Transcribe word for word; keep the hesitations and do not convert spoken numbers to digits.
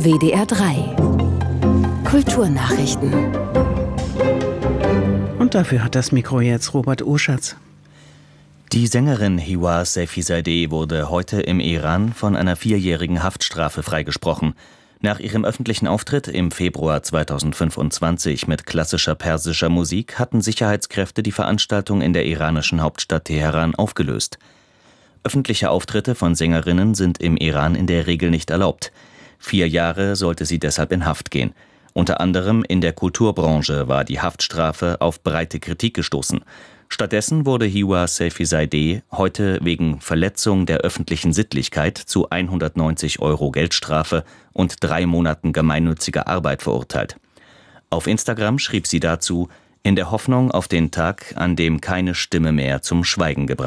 W D R drei Kulturnachrichten. Und dafür hat das Mikro jetzt Robert Oschatz. Die Sängerin Hiwa Sefizadeh wurde heute im Iran von einer vierjährigen Haftstrafe freigesprochen. Nach ihrem öffentlichen Auftritt im Februar zweitausendfünfundzwanzig mit klassischer persischer Musik hatten Sicherheitskräfte die Veranstaltung in der iranischen Hauptstadt Teheran aufgelöst. Öffentliche Auftritte von Sängerinnen sind im Iran in der Regel nicht erlaubt. Vier Jahre sollte sie deshalb in Haft gehen. Unter anderem in der Kulturbranche war die Haftstrafe auf breite Kritik gestoßen. Stattdessen wurde Hiwa Sefizadeh heute wegen Verletzung der öffentlichen Sittlichkeit zu hundertneunzig Euro Geldstrafe und drei Monaten gemeinnütziger Arbeit verurteilt. Auf Instagram schrieb sie dazu: In der Hoffnung auf den Tag, an dem keine Stimme mehr zum Schweigen gebracht